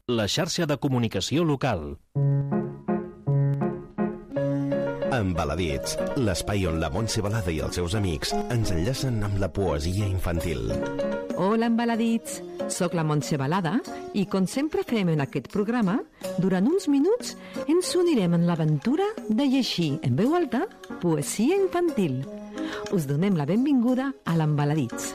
la xarxa de comunicació local. Embaladits, l'espai on la Montse Balada i els seus amics ens enllacen amb la poesia infantil. Hola, Embaladits! Soc la Montse Balada i, com sempre fem en aquest programa, durant uns minuts ens unirem en l'aventura de llegir en veu alta poesia infantil. Us donem la benvinguda a l'Embaladits.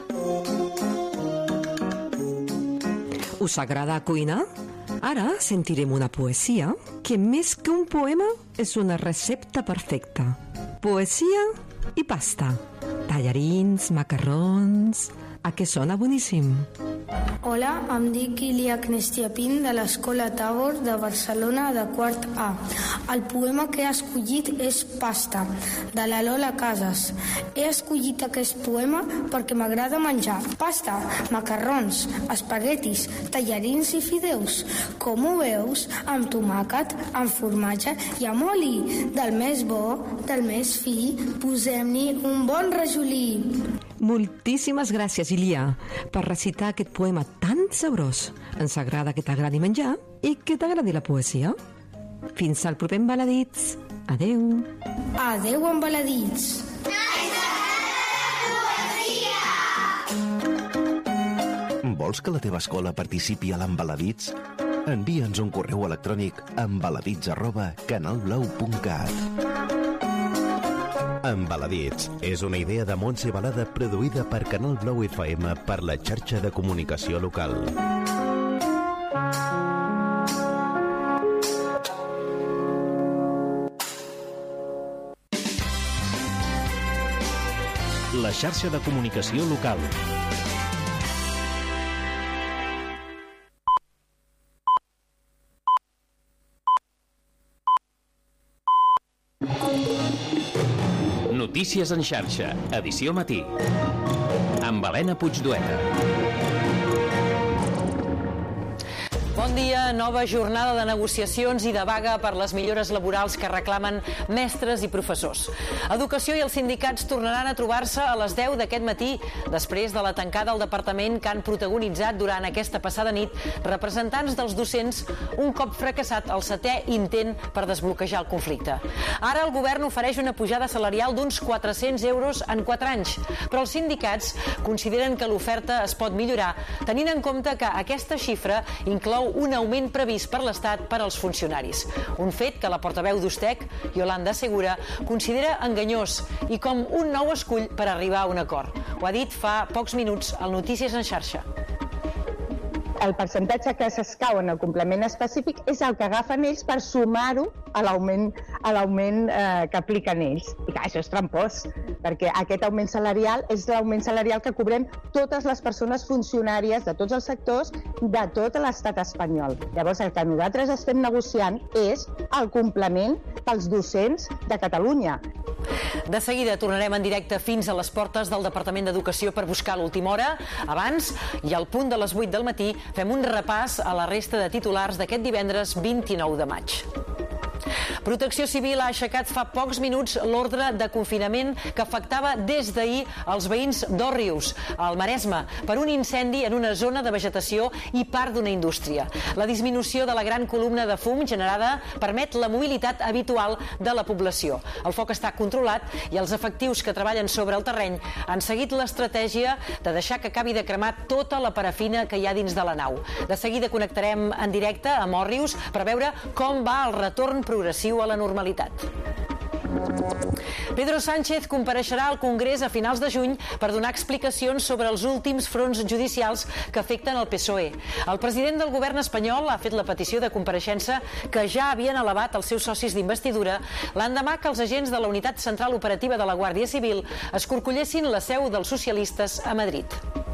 Us agrada cuinar? Ara sentirem una poesia que, més que un poema, és una recepta perfecta. Poesia i pasta. Tallarins, macarrons... A què sona boníssim? Hola, em dic Ilia Knestiapin de l'Escola Tabor de Barcelona de quart A. El poema que he escollit és Pasta, de la Lola Casas. He escollit aquest poema perquè m'agrada menjar pasta, macarrons, espaguetis, tallarins i fideus. Com ho veus? Amb tomàquet, amb formatge i amb oli. Del més bo, del més fi, posem-hi un bon rajolí. Moltíssimes gràcies, Ilia, per recitar aquest poema tan sabrós. Ens agrada que t'agradi menjar i que t'agradi la poesia. Fins al proper Embaladits. Adeu. Adeu, Embaladits. Vols que la teva escola participi a l'Embaladits? Envia'ns un correu electrònic a embaladits@canalblau.cat. Embaladits és una idea de Montse Balada produïda per Canal Blau FM per la xarxa de comunicació local. La xarxa de comunicació local. Notícies en xarxa, edició matí. Amb Helena Puigdueta. Bon dia, nova jornada de negociacions i de vaga per les millores laborals que reclamen mestres i professors. Educació i els sindicats tornaran a trobar-se a les 10 d'aquest matí, després de la tancada al departament que han protagonitzat durant aquesta passada nit representants dels docents, un cop fracassat el 7è intent per desbloquejar el conflicte. Ara el govern ofereix una pujada salarial d'uns 400 euros en 4 anys, però els sindicats consideren que l'oferta es pot millorar, tenint en compte que aquesta xifra inclou un augment previst per l'Estat per als funcionaris. Un fet que la portaveu d'Ustec, Yolanda Segura, considera enganyós i com un nou escull per arribar a un acord. Ho ha dit fa pocs minuts al Notícies en xarxa. El percentatge que s'escau en el complement específic és el que agafen ells per sumar-ho a l'augment que apliquen ells. I clar, això és trampós, perquè aquest augment salarial és l'augment salarial que cobrem totes les persones funcionàries de tots els sectors de tot l'estat espanyol. Llavors, el que nosaltres estem negociant és el complement pels docents de Catalunya. De seguida tornarem en directe fins a les portes del Departament d'Educació per buscar l'última hora. Abans, i al punt de les 8 del matí, fem un repàs a la resta de titulars d'aquest divendres 29 de maig. Protecció Civil ha aixecat fa pocs minuts l'ordre de confinament que afectava des d'ahir els veïns d'Òrrius, al Maresme, per un incendi en una zona de vegetació i part d'una indústria. La disminució de la gran columna de fum generada permet la mobilitat habitual de la població. El foc està controlat i els efectius que treballen sobre el terreny han seguit l'estratègia de deixar que acabi de cremar tota la parafina que hi ha dins de la nau. De seguida connectarem en directe amb Òrrius per veure com va el retorn progressiu a la normalitat. Pedro Sánchez compareixerà al Congrés a finals de juny per donar explicacions sobre els últims fronts judicials que afecten el PSOE. El president del govern espanyol ha fet la petició de compareixença que ja havien elevat els seus socis d'investidura l'endemà que els agents de la Unitat Central Operativa de la Guàrdia Civil escorcollessin la seu dels socialistes a Madrid.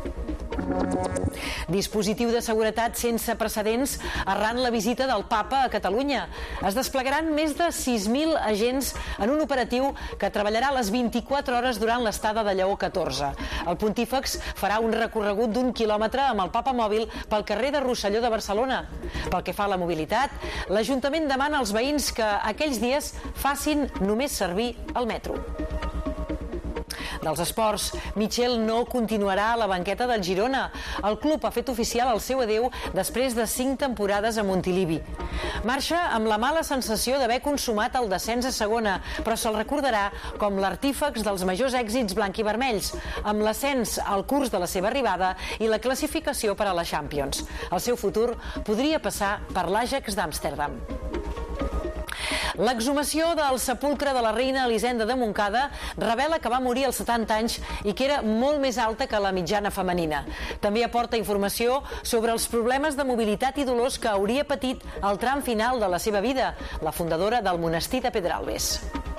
Dispositiu de seguretat sense precedents arran la visita del Papa a Catalunya. Es desplegaran més de 6.000 agents en un operatiu que treballarà les 24 hores durant l'estada de Lleó XIV. El pontífex farà un recorregut d'1 quilòmetre amb el Papa mòbil pel carrer de Rosselló de Barcelona. Pel que fa a la mobilitat, l'Ajuntament demana als veïns que aquells dies facin només servir el metro. dels esports. Michel no continuarà a la banqueta del Girona. El club ha fet oficial el seu adeu després de 5 temporades a Montilivi. Marxa amb la mala sensació d'haver consumat el descens a segona, però se'l recordarà com l'artífex dels majors èxits blanquivermells, amb l'ascens al curs de la seva arribada i la classificació per a la Champions. El seu futur podria passar per l'Ajax d'Amsterdam. L'exhumació del sepulcre de la reina Elisenda de Montcada revela que va morir als 70 anys i que era molt més alta que la mitjana femenina. També aporta informació sobre els problemes de mobilitat i dolors que hauria patit al tram final de la seva vida, la fundadora del monestir de Pedralbes.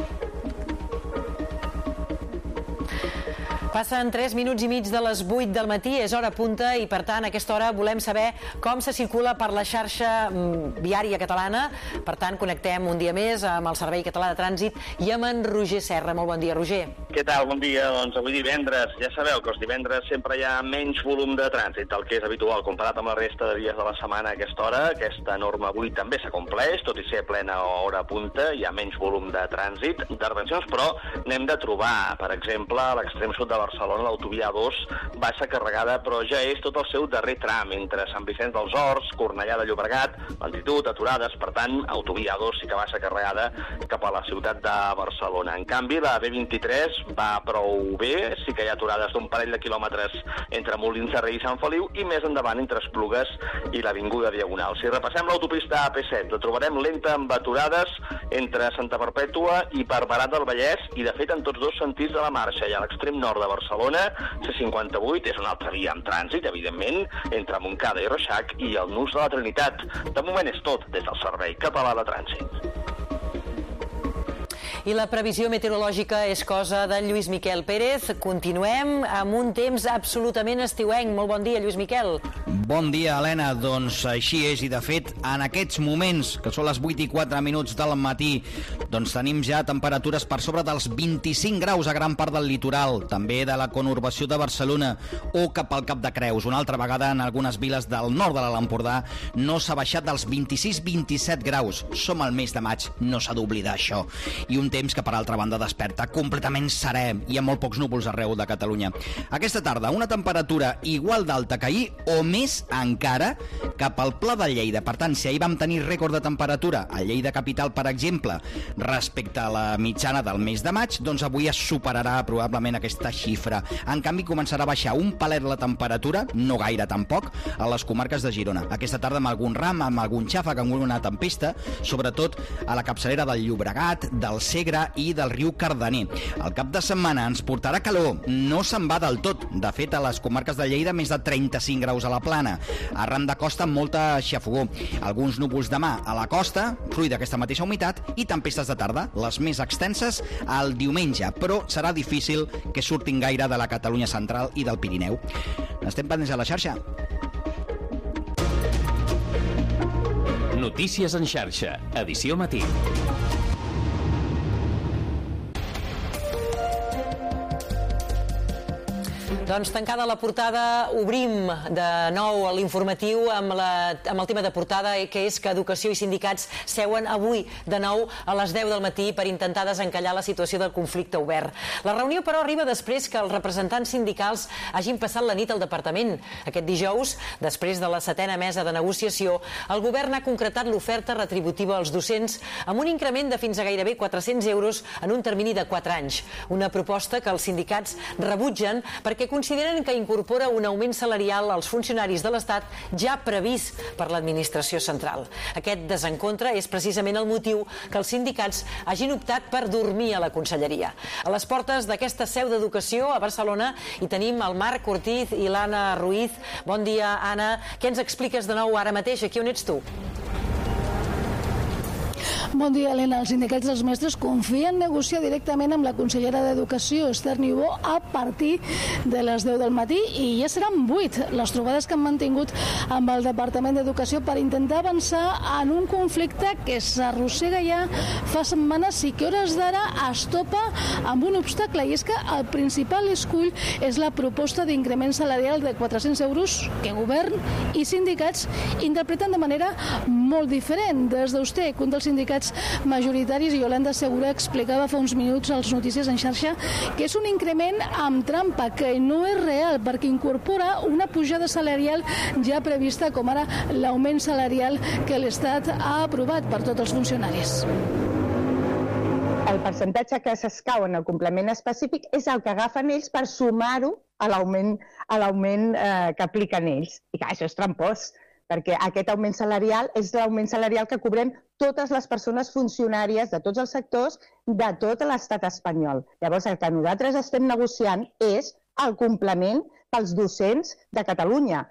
Passen 3 minuts i mig de les 8 del matí, és hora punta i, per tant, a aquesta hora volem saber com se circula per la xarxa viària catalana. Per tant, connectem un dia més amb el Servei Català de Trànsit i amb en Roger Serra. Molt bon dia, Roger. Què tal? Bon dia. Doncs avui divendres, ja sabeu que els divendres sempre hi ha menys volum de trànsit del que és habitual comparat amb la resta de dies de la setmana a aquesta hora. Aquesta norma avui també s'acompleix, tot i ser plena hora punta, hi ha menys volum de trànsit, d'intervencions, però n'hem de trobar. Per exemple, a l'extrem sud de Barcelona, l'autovia A2 baixa carregada, però ja és tot el seu darrer tram entre Sant Vicenç dels Horts, Cornellà de Llobregat, lentitud, aturades, per tant, autovia A2 sí que baixa carregada cap a la ciutat de Barcelona. En canvi, la B23 va prou bé, sí que hi ha aturades d'un parell de quilòmetres entre Molins de Rei i Sant Feliu i més endavant entre Esplugues i l'Avinguda Diagonal. Si repassem l'autopista AP7, la trobarem lenta amb aturades entre Santa Perpètua i Barberà del Vallès i, de fet, en tots dos sentits de la marxa. I a l'extrem nord de Barcelona, C58 és una altra via amb trànsit, evidentment, entre Montcada i Reixac i el nus de la Trinitat. De moment és tot des del Servei Català de Trànsit. I la previsió meteorològica és cosa de Lluís Miquel Pérez. Continuem amb un temps absolutament estiuenc. Molt bon dia, Lluís Miquel. Bon dia, Helena. Doncs així és, i de fet, en aquests moments, que són les 8 i 4 minuts del matí, doncs tenim ja temperatures per sobre dels 25 graus a gran part del litoral, també de la conurbació de Barcelona o cap al Cap de Creus. Una altra vegada, en algunes viles del nord de l'Alt Empordà, no s'ha baixat dels 26-27 graus. Som al mes de maig, no s'ha d'oblidar això. I un temps que, per altra banda, desperta completament serè i amb molt pocs núvols arreu de Catalunya. Aquesta tarda, una temperatura igual d'alta que ahir o més encara cap al Pla de Lleida. Per tant, si ahir vam tenir rècord de temperatura a Lleida capital, per exemple, respecte a la mitjana del mes de maig, doncs avui es superarà probablement aquesta xifra. En canvi, començarà a baixar un palet la temperatura, no gaire tampoc, a les comarques de Girona. Aquesta tarda amb algun ram, amb algun xàfec, amb una tempesta, sobretot a la capçalera del Llobregat, del Segre i del riu Cardener. El cap de setmana ens portarà calor, no se'n va del tot. De fet, a les comarques de Lleida més de 35 graus a la Plana. Arran de costa amb molta xafogó. Alguns núvols demà a la costa, fruit d'aquesta mateixa humitat, i tempestes de tarda, les més extenses el diumenge, però serà difícil que surtin gaire de la Catalunya central i del Pirineu. Estem pendents a la xarxa. Notícies en xarxa, edició matí. Doncs tancada la portada, obrim de nou l'informatiu amb el tema de portada, que és que Educació i sindicats seuen avui de nou a les 10 del matí per intentar desencallar la situació del conflicte obert. La reunió, però, arriba després que els representants sindicals hagin passat la nit al departament. Aquest dijous, després de la 7a mesa de negociació, el govern ha concretat l'oferta retributiva als docents amb un increment de fins a gairebé 400 euros en un termini de 4 anys. Una proposta que els sindicats rebutgen perquè consideren que incorpora un augment salarial als funcionaris de l'Estat ja previst per l'administració central. Aquest desencontre és precisament el motiu que els sindicats hagin optat per dormir a la conselleria. A les portes d'aquesta seu d'educació a Barcelona hi tenim el Marc Ortiz i l'Anna Ruiz. Bon dia, Anna. Què ens expliques de nou ara mateix? Aquí on ets tu? Bon dia, Helena. Els sindicats dels mestres confien negociar directament amb la consellera d'Educació, Esther Niubó, a partir de les 10 del matí, i ja seran 8 les trobades que han mantingut amb el Departament d'Educació per intentar avançar en un conflicte que s'arrossega ja fa setmanes i que hores d'ara es topa amb un obstacle, i és que el principal escull és la proposta d'increment salarial de 400 euros que govern i sindicats interpreten de manera molt diferent. Des d'USTEC, un dels sindicats sindicats majoritaris, i Yolanda Segura explicava fa uns minuts als Notícies en xarxa que és un increment amb trampa, que no és real, perquè incorpora una pujada salarial ja prevista, com ara l'augment salarial que l'Estat ha aprovat per tots els funcionaris. El percentatge que s'escau en el complement específic és el que agafen ells per sumar-ho a l'augment que apliquen ells. I clar, això és trampós, perquè aquest augment salarial és l'augment salarial que cobrem totes les persones funcionàries de tots els sectors de tot l'estat espanyol. Llavors, el que nosaltres estem negociant és el complement pels docents de Catalunya.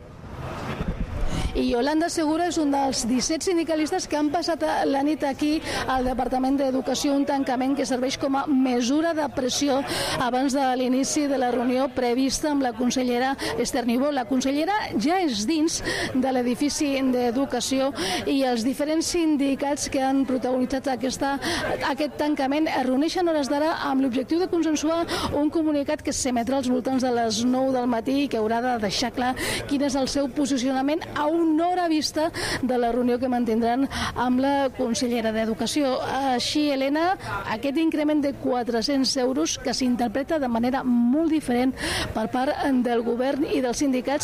I Yolanda Segura és un dels 17 sindicalistes que han passat la nit aquí al Departament d'Educació, un tancament que serveix com a mesura de pressió abans de l'inici de la reunió prevista amb la consellera Esther Niubó. La consellera ja és dins de l'edifici d'Educació i els diferents sindicats que han protagonitzat aquest tancament es reuneixen hores d'ara amb l'objectiu de consensuar un comunicat que s'emetrà als voltants de les 9 del matí i que haurà de deixar clar quin és el seu posicionament a una hora vista de la reunió que mantindran amb la consellera d'Educació. Així, Helena, aquest increment de 400 euros que s'interpreta de manera molt diferent per part del govern i dels sindicats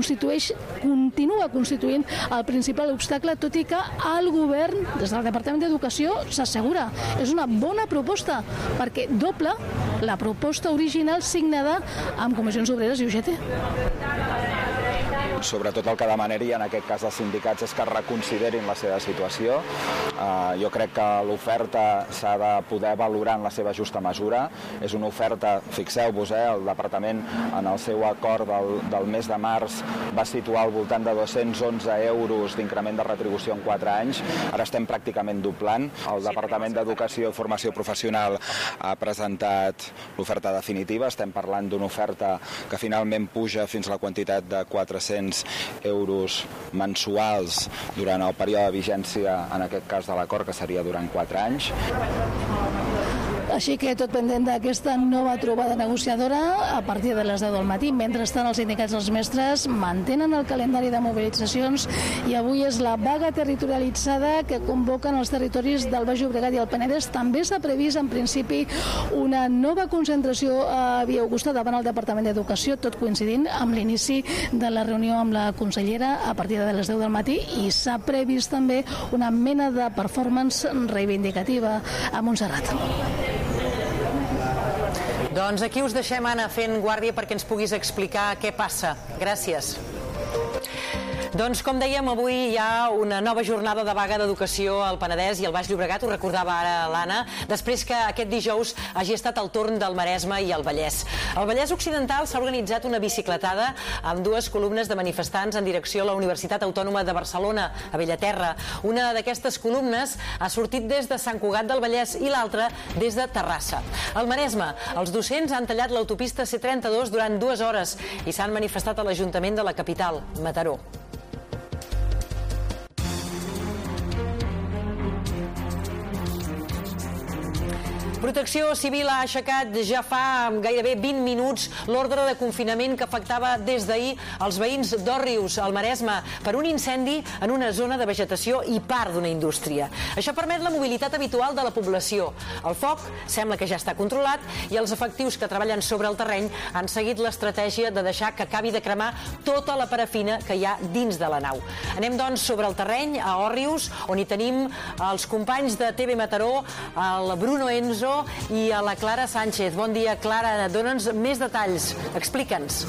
continua constituint el principal obstacle, tot i que el govern, des del Departament d'Educació, s'assegura. És una bona proposta, perquè doble la proposta original signada amb Comissions Obreres i UGT. Sobretot el que demanaria en aquest cas dels sindicats és que reconsiderin la seva situació. Jo crec que l'oferta s'ha de poder valorar en la seva justa mesura. És una oferta, fixeu-vos, el Departament en el seu acord del mes de març va situar al voltant de 211 euros d'increment de retribució en 4 anys. Ara estem pràcticament doblant. El Departament d'Educació i Formació Professional ha presentat l'oferta definitiva. Estem parlant d'una oferta que finalment puja fins a la quantitat de 400 euros mensuals durant el període de vigència, en aquest cas de l'acord, que seria durant 4 anys. Així que tot pendent d'aquesta nova trobada negociadora a partir de les 10 del matí. Mentrestant, els sindicats dels mestres mantenen el calendari de mobilitzacions i avui és la vaga territorialitzada que convoquen els territoris del Baix Llobregat i el Penedès. També s'ha previst, en principi, una nova concentració a Via Augusta davant el Departament d'Educació, tot coincidint amb l'inici de la reunió amb la consellera a partir de les 10 del matí, i s'ha previst també una mena de performance reivindicativa a Montserrat. Doncs aquí us deixem, Anna, fent guàrdia perquè ens puguis explicar què passa. Gràcies. Doncs, com dèiem, avui hi ha una nova jornada de vaga d'educació al Penedès i al Baix Llobregat, ho recordava ara l'Anna, després que aquest dijous hagi estat el torn del Maresme i el Vallès. Al Vallès Occidental s'ha organitzat una bicicletada amb 2 columnes de manifestants en direcció a la Universitat Autònoma de Barcelona, a Bellaterra. Una d'aquestes columnes ha sortit des de Sant Cugat del Vallès i l'altra des de Terrassa. Al Maresme, els docents han tallat l'autopista C32 durant 2 hores i s'han manifestat a l'Ajuntament de la capital, Mataró. Protecció Civil ha aixecat ja fa gairebé 20 minuts l'ordre de confinament que afectava des d'ahir els veïns d'Òrrius, al Maresme, per un incendi en una zona de vegetació i part d'una indústria. Això permet la mobilitat habitual de la població. El foc sembla que ja està controlat i els efectius que treballen sobre el terreny han seguit l'estratègia de deixar que acabi de cremar tota la parafina que hi ha dins de la nau. Anem, doncs, sobre el terreny, a Òrrius, on hi tenim els companys de TV Mataró, el Bruno Enzo i a la Clara Sánchez. Bon dia, Clara. Dóna'ns més detalls. Explica'ns.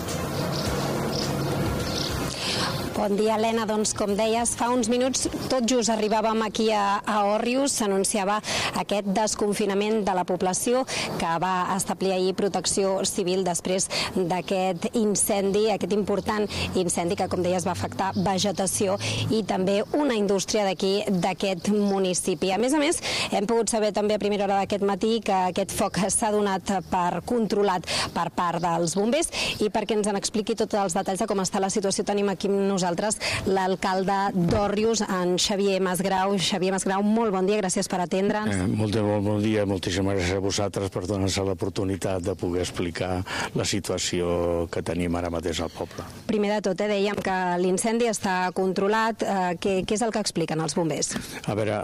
Bon dia, Helena. Doncs, com deies, fa uns minuts tot just arribàvem aquí a Òrrius. S'anunciava aquest desconfinament de la població que va establir ahir Protecció Civil després d'aquest incendi, aquest important incendi que, com deies, va afectar vegetació i també una indústria d'aquí, d'aquest municipi. A més, hem pogut saber també a primera hora d'aquest matí que aquest foc s'ha donat per controlat per part dels bombers, i perquè ens en expliqui tots els detalls de com està la situació tenim aquí amb nosaltres nosaltres l'alcalde d'Òrrius, en Xavier Masgrau. Xavier Masgrau, molt bon dia, gràcies per atendre'ns. Molt bon dia, moltíssimes gràcies a vosaltres per donar-nos l'oportunitat de poder explicar la situació que tenim ara mateix al poble. Primer de tot, dèiem que l'incendi està controlat. Què és el que expliquen els bombers? A veure,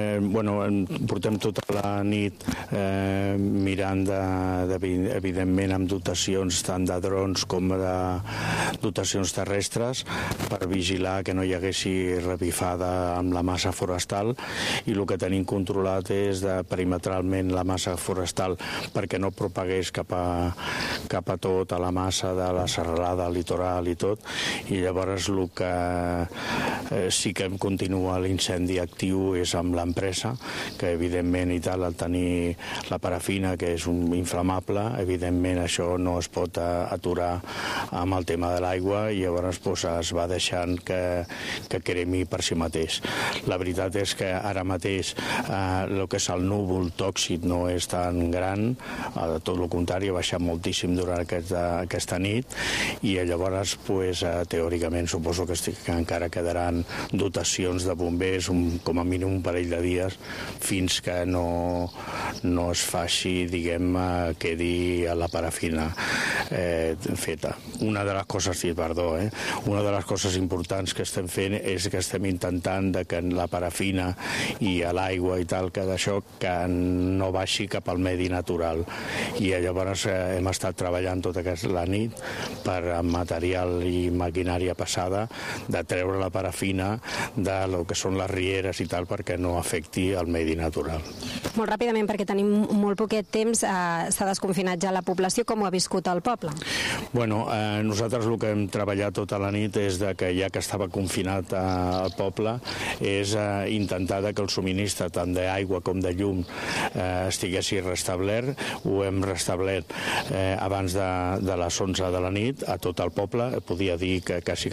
portem tota la nit mirant, evidentment, amb dotacions tant de drons com de dotacions terrestres per vigilar que no hi haguessi revifada amb la massa forestal, i el que tenim controlat és perimetralment la massa forestal perquè no propagués cap a tot, a la massa de la serralada, al litoral i tot, i llavors el que sí que continua l'incendi actiu és amb l'empresa, que evidentment i tal, al tenir la parafina, que és un inflamable, evidentment això no es pot aturar amb el tema de l'aigua, i llavors es va deixant que cremi per si mateix. La veritat és que ara mateix el que és el núvol tòxic no és tan gran, tot el contrari, ha baixat moltíssim durant aquesta nit, i llavors teòricament suposo que encara quedaran dotacions de bombers com a mínim un parell de dies fins que no es faci, quedi a la parafina feta. Una de les coses importants que estem fent és que estem intentant que la parafina i l'aigua i tal, que d'això que no baixi cap al medi natural, i llavors hem estat treballant tota la nit per material i maquinària passada de treure la parafina de lo que són les rieres i tal perquè no afecti el medi natural. Molt ràpidament, perquè tenim molt poquet temps, s'ha desconfinat ja la població. Com ho ha viscut el poble? Nosaltres el que hem treballat tota la nit és que ja que estava confinat al poble és intentar que el subministre tant d'aigua com de llum estiguessi restablert. Ho hem restablert abans de les 11 de la nit a tot el poble. Podia dir que quasi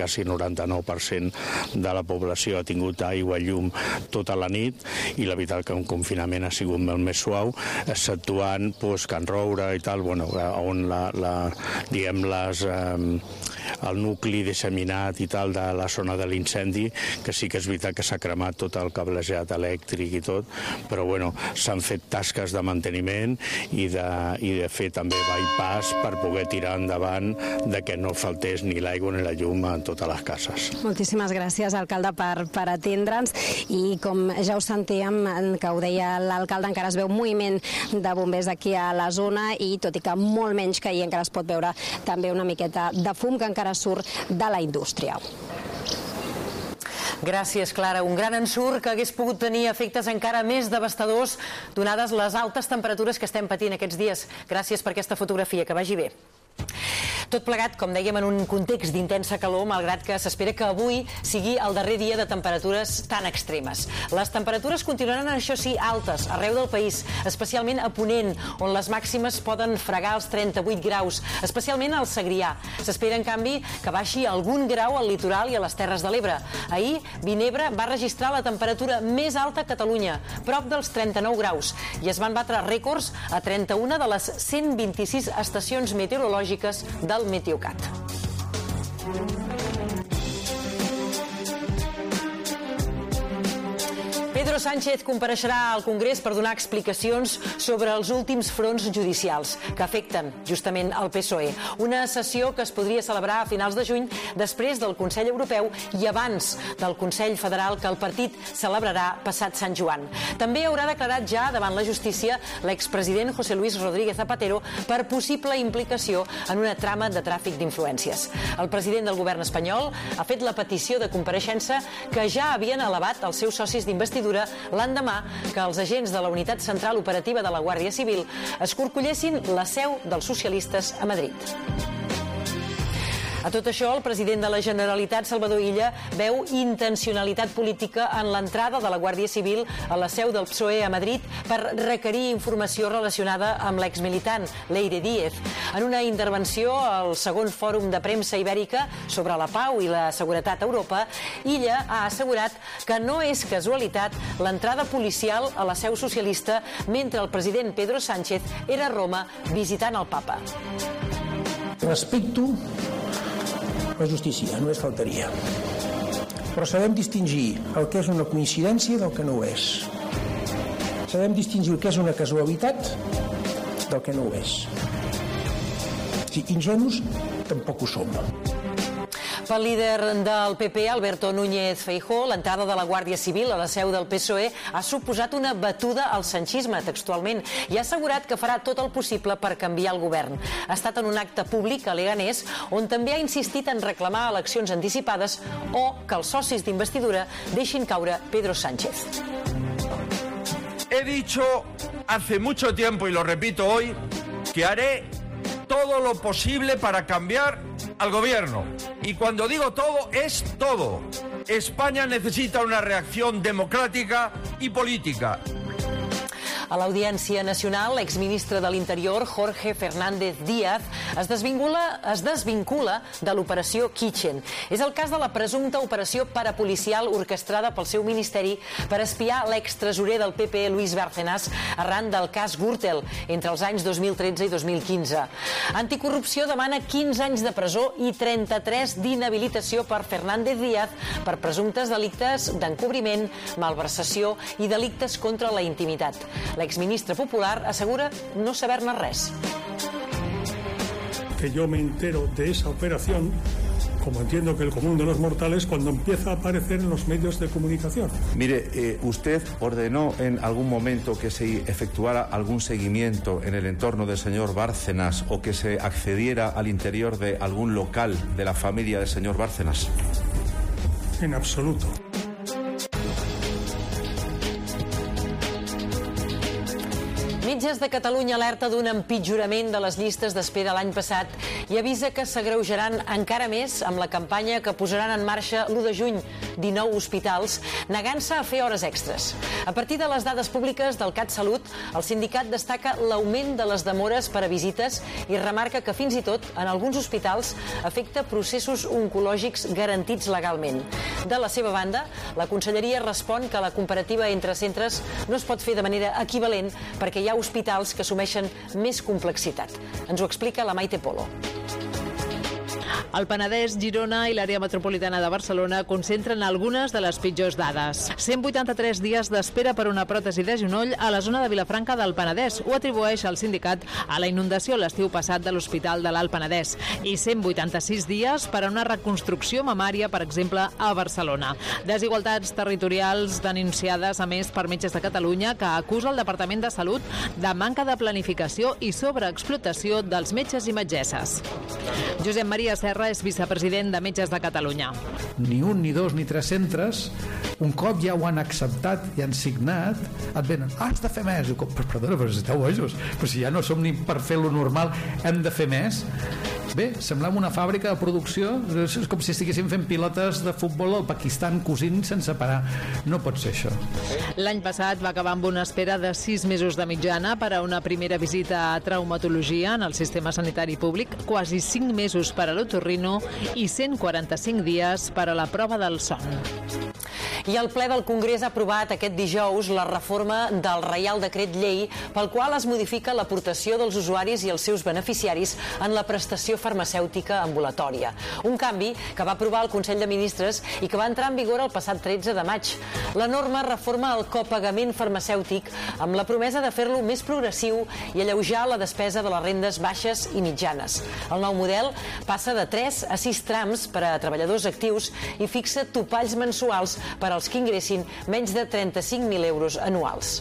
99% de la població ha tingut aigua i llum tota la nit, i la veritat que un confinament ha sigut molt més suau, exceptuant Can Roure i tal, on el nucli disseminat i tal de la zona de l'incendi, que sí que és veritat que s'ha cremat tot el cablejat elèctric i tot, però s'han fet tasques de manteniment i de fer també bypass per poder tirar endavant de que no faltés ni l'aigua ni la llum en totes les cases. Moltíssimes gràcies, alcalde, per atendre'ns, i com ja ho sentíem, que ho deia l'alcalde, encara es veu un moviment de bombers aquí a la zona, i tot i que molt menys que ahir, encara es pot veure també una miqueta de fum que encara surt de la indústria. Gràcies, Clara. Un gran ensurt que hagués pogut tenir efectes encara més devastadors donades les altes temperatures que estem patint aquests dies. Gràcies per aquesta fotografia, que vagi bé. Tot plegat, com dèiem, en un context d'intensa calor, malgrat que s'espera que avui sigui el darrer dia de temperatures tan extremes. Les temperatures continuaran, això sí, altes arreu del país, especialment a Ponent, on les màximes poden fregar els 38 graus, especialment al Segrià. S'espera, en canvi, que baixi algun grau al litoral i a les Terres de l'Ebre. Ahir, Vinebre va registrar la temperatura més alta a Catalunya, prop dels 39 graus, i es van batre rècords a 31 de les 126 estacions meteorològiques del Meteocat. Pedro Sánchez compareixerà al Congrés per donar explicacions sobre els últims fronts judicials que afecten justament el PSOE. Una sessió que es podria celebrar a finals de juny, després del Consell Europeu i abans del Consell Federal que el partit celebrarà passat Sant Joan. També haurà declarat ja davant la justícia l'expresident José Luis Rodríguez Zapatero per possible implicació en una trama de tràfic d'influències. El president del govern espanyol ha fet la petició de compareixença que ja havien elevat els seus socis d'investidura l'endemà que els agents de la Unitat Central Operativa de la Guàrdia Civil escorcollessin la seu dels socialistes a Madrid. A tot això, el president de la Generalitat, Salvador Illa, veu intencionalitat política en l'entrada de la Guàrdia Civil a la seu del PSOE a Madrid per requerir informació relacionada amb l'exmilitant Leire Díez. En una intervenció al segon fòrum de premsa ibèrica sobre la pau i la seguretat a Europa, Illa ha assegurat que no és casualitat l'entrada policial a la seu socialista mentre el president Pedro Sánchez era a Roma visitant el papa. Respecto la justícia, només faltaria. però sabem distingir el que és una coincidència del que no ho és. Sabem distingir el que és una casualitat del que no ho és. Si ingenus, tampoc ho som. Pel líder del PP, Alberto Núñez Feijóo, l'entrada de la Guàrdia Civil a la seu del PSOE ha suposat una batuda al sanchisme, textualment, i ha assegurat que farà tot el possible per canviar el govern. Ha estat en un acte públic a Leganés, on també ha insistit en reclamar eleccions anticipades o que els socis d'investidura deixin caure Pedro Sánchez. He dicho hace mucho tiempo, y lo repito hoy, que haré todo lo posible para cambiar al gobierno. Y cuando digo todo, es todo. España necesita una reacción democrática y política. A l'Audiència Nacional, l'exministre de l'Interior, Jorge Fernández Díaz, es desvincula de l'operació Kitchen. És el cas de la presumpta operació parapolicial orquestrada pel seu ministeri per espiar l'extresorer del PP, Luis Bárcenas, arran del cas Gürtel, entre els anys 2013 i 2015. Anticorrupció demana 15 anys de presó i 33 d'inhabilitació per Fernández Díaz per presumptes delictes d'encobriment, malversació i delictes contra la intimitat. L'exministre popular assegura no saber-ne res. Que yo me entero de esa operación, como entiendo que el común de los mortales, cuando empieza a aparecer en los medios de comunicación. Mire, usted ordenó en algún momento que se efectuara algún seguimiento en el entorno del señor Bárcenas o que se accediera al interior de algún local de la familia del señor Bárcenas. En absoluto. Metges de Catalunya alerta d'un empitjorament de les llistes d'espera l'any passat i avisa que s'agreujaran encara més amb la campanya que posaran en marxa l'1 de juny 19 hospitals, negant-se a fer hores extres. A partir de les dades públiques del CatSalut, el sindicat destaca l'augment de les demores per a visites i remarca que fins i tot en alguns hospitals afecta processos oncològics garantits legalment. De la seva banda, la Conselleria respon que la comparativa entre centres no es pot fer de manera equivalent perquè hi ha hospitals que assumeixen més complexitat. Ens ho explica la Maite Polo. El Penedès, Girona i l'àrea metropolitana de Barcelona concentren algunes de les pitjors dades. 183 dies d'espera per una pròtesi de genoll a la zona de Vilafranca del Penedès. Ho atribueix el sindicat a la inundació l'estiu passat de l'Hospital de l'Alt Penedès. I 186 dies per a una reconstrucció mamària, per exemple, a Barcelona. Desigualtats territorials denunciades, a més, per Metges de Catalunya, que acusa el Departament de Salut de manca de planificació i sobreexplotació dels metges i metgesses. Josep Maria Serra és vicepresident de Metges de Catalunya. Ni un, ni dos, ni tres centres, un cop ja ho han acceptat i han signat, et venen, has de fer més. Perdona, però si esteu bojos, però si ja no som ni per fer lo normal, hem de fer més. Bé, semblem una fàbrica de producció, és com si estiguéssim fent pilotes de futbol al Pakistan cosint sense parar. No pot ser això. L'any passat va acabar amb una espera de 6 mesos de mitjana per a una primera visita a traumatologia en el sistema sanitari públic, quasi 5 mesos per a l'otorrino i 145 dies per a la prova del son. I el ple del Congrés ha aprovat aquest dijous la reforma del Reial Decret Llei pel qual es modifica l'aportació dels usuaris i els seus beneficiaris en la prestació farmacèutica ambulatòria. Un canvi que va aprovar el Consell de Ministres i que va entrar en vigor el passat 13 de maig. La norma reforma el copagament farmacèutic amb la promesa de fer-lo més progressiu i alleujar la despesa de les rendes baixes i mitjanes. El nou model passa de 3 a 6 trams per a treballadors actius i fixa topalls mensuals per als que ingressin menys de 35.000 euros anuals.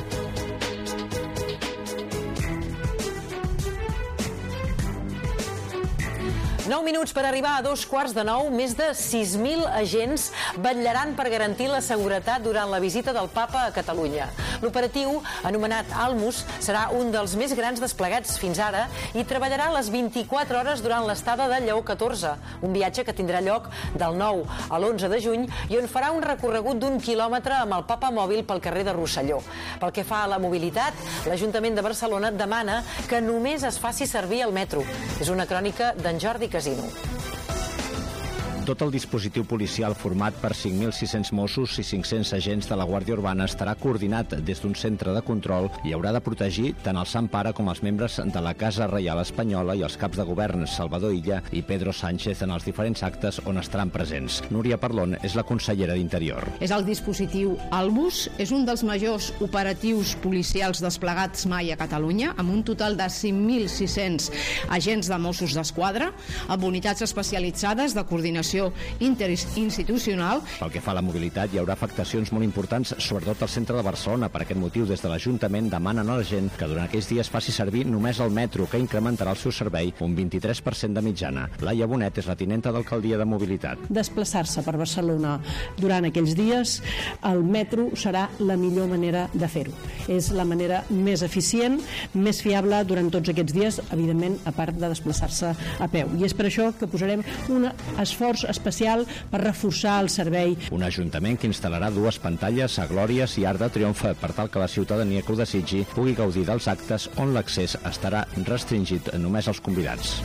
9 minuts per arribar a 8:45. Més de 6.000 agents vetllaran per garantir la seguretat durant la visita del Papa a Catalunya. L'operatiu, anomenat Almus, serà un dels més grans desplegats fins ara i treballarà les 24 hores durant l'estada de Lleó XIV, un viatge que tindrà lloc del 9 a l'11 de juny i on farà un recorregut d'1 quilòmetre amb el Papa mòbil pel carrer de Rosselló. Pel que fa a la mobilitat, l'Ajuntament de Barcelona demana que només es faci servir el metro. És una crònica d'en Jordi Casino. Tot el dispositiu policial format per 5.600 Mossos i 500 agents de la Guàrdia Urbana estarà coordinat des d'un centre de control i haurà de protegir tant el Sant Pare com els membres de la Casa Reial Espanyola i els caps de govern Salvador Illa i Pedro Sánchez en els diferents actes on estaran presents. Núria Parlon és la consellera d'Interior. És el dispositiu Albus, és un dels majors operatius policials desplegats mai a Catalunya, amb un total de 5.600 agents de Mossos d'Esquadra, amb unitats especialitzades de coordinació interinstitucional. Pel que fa a la mobilitat, hi haurà afectacions molt importants, sobretot al centre de Barcelona. Per aquest motiu, des de l'Ajuntament demanen a la gent que durant aquells dies faci servir només el metro, que incrementarà el seu servei un 23% de mitjana. Laia Bonet és la tinenta d'alcaldia de mobilitat. Desplaçar-se per Barcelona durant aquells dies, el metro serà la millor manera de fer-ho. És la manera més eficient, més fiable durant tots aquests dies, evidentment, a part de desplaçar-se a peu. I és per això que posarem un esforç especial per reforçar el servei. Un ajuntament que instal·larà 2 pantalles a Glòries i Arc de Triomf per tal que la ciutadania que ho desitgi pugui gaudir dels actes on l'accés estarà restringit només als convidats.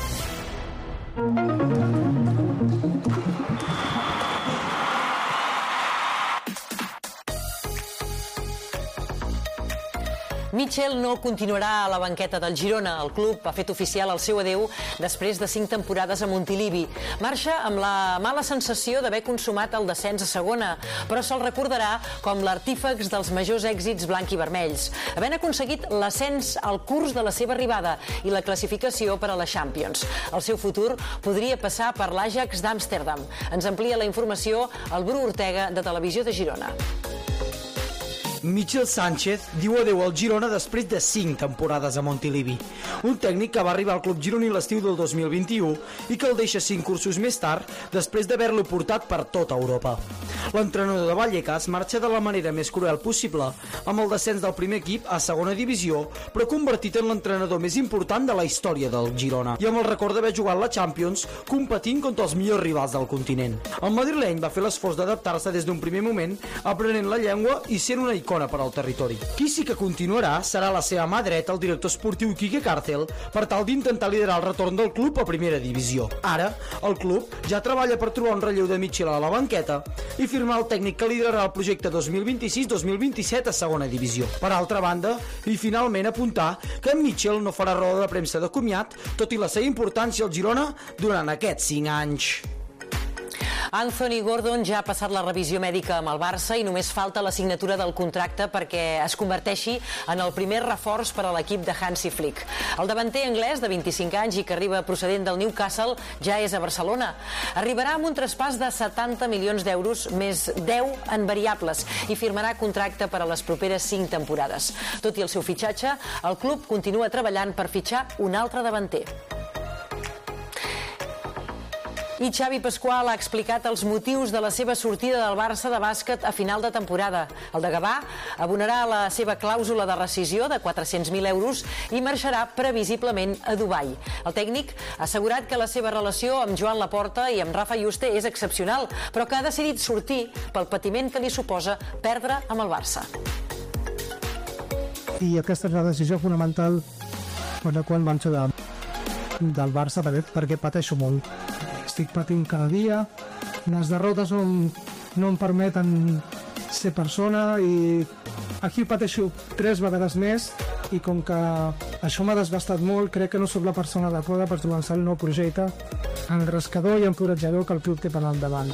Mitchell no continuarà a la banqueta del Girona. El club ha fet oficial el seu adeu després de 5 temporades a Montilivi. Marxa amb la mala sensació d'haver consumat el descens a segona, però se'l recordarà com l'artífex dels majors èxits blanc i vermells, havent aconseguit l'ascens al curs de la seva arribada i la classificació per a la Champions. El seu futur podria passar per l'Ajax d'Amsterdam. Ens amplia la informació el Bru Ortega, de Televisió de Girona. Michel Sánchez diu adeu al Girona després de 5 temporades a Montilivi. Un tècnic que va arribar al club gironí l'estiu del 2021 i que el deixa 5 cursos més tard després d'haver-lo portat per tota Europa. L'entrenador de Vallecas marxa de la manera més cruel possible, amb el descens del primer equip a segona divisió, però convertit en l'entrenador més important de la història del Girona, i amb el record d'haver jugat la Champions competint contra els millors rivals del continent. El madrileny va fer l'esforç d'adaptar-se des d'un primer moment, aprenent la llengua i sent una icona per al territori. Qui sí que continuarà serà la seva mà dreta, el director esportiu Quique Cárcel, per tal d'intentar liderar el retorn del club a primera divisió. Ara, el club ja treballa per trobar un relleu de Mitchell a la banqueta i firmar el tècnic que liderarà el projecte 2026-2027 a segona divisió. Per altra banda, i finalment apuntar que Mitchell no farà roda de premsa de comiat, tot i la seva importància al Girona durant aquests 5 anys. Anthony Gordon ja ha passat la revisió mèdica amb el Barça i només falta la signatura del contracte perquè es converteixi en el primer reforç per a l'equip de Hansi Flick. El davanter anglès de 25 anys i que arriba procedent del Newcastle ja és a Barcelona. Arribarà amb un traspàs de 70 milions d'euros més 10 en variables i firmarà contracte per a les properes 5 temporades. Tot i el seu fitxatge, el club continua treballant per fitxar un altre davanter. I Xavi Pasqual ha explicat els motius de la seva sortida del Barça de bàsquet a final de temporada. El de Gavà abonarà la seva clàusula de rescisió de 400.000 euros i marxarà previsiblement a Dubai. El tècnic ha assegurat que la seva relació amb Joan Laporta i amb Rafa Yuste és excepcional, però que ha decidit sortir pel patiment que li suposa perdre amb el Barça. I aquesta és la decisió fonamental per la qual marxo del Barça, perquè pateixo molt. Estic patint cada dia, les derrotes no em permeten ser persona i aquí pateixo 3 vegades més i com que això m'ha desgastat molt, crec que no sóc la persona adequada per començar el nou projecte engrescador i encoratjador que el club té per endavant.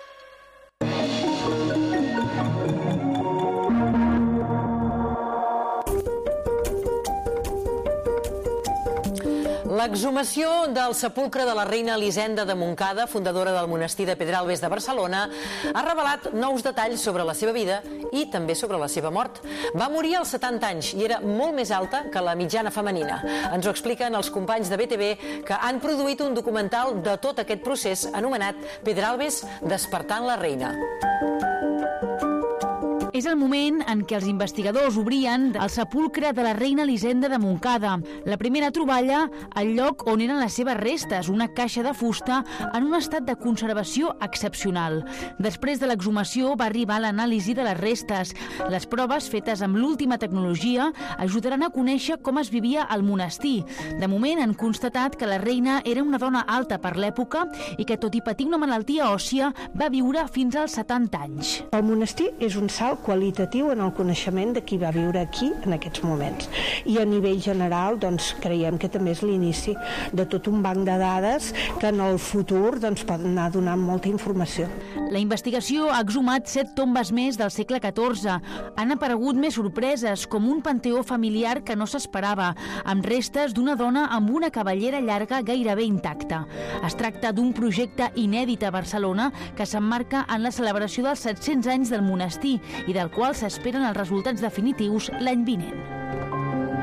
L'exhumació del sepulcre de la reina Elisenda de Montcada, fundadora del monestir de Pedralbes de Barcelona, ha revelat nous detalls sobre la seva vida i també sobre la seva mort. Va morir als 70 anys i era molt més alta que la mitjana femenina. Ens ho expliquen els companys de BTV, que han produït un documental de tot aquest procés anomenat Pedralbes despertant la reina. És el moment en què els investigadors obrien el sepulcre de la reina Elisenda de Montcada. La primera troballa al lloc on eren les seves restes, una caixa de fusta en un estat de conservació excepcional. Després de l'exhumació va arribar l'anàlisi de les restes. Les proves fetes amb l'última tecnologia ajudaran a conèixer com es vivia al monestir. De moment han constatat que la reina era una dona alta per l'època i que, tot i patir una malaltia òssia, va viure fins als 70 anys. El monestir és un salt qualitatiu en el coneixement de qui va viure aquí en aquests moments. I a nivell general, creiem que també és l'inici de tot un banc de dades que en el futur poden anar donant molta informació. La investigació ha exhumat 7 tombes més del segle XIV. Han aparegut més sorpreses, com un panteó familiar que no s'esperava, amb restes d'una dona amb una cabellera llarga gairebé intacta. Es tracta d'un projecte inèdit a Barcelona que s'emmarca en la celebració dels 700 anys del monestir i del qual s'esperen els resultats definitius l'any vinent.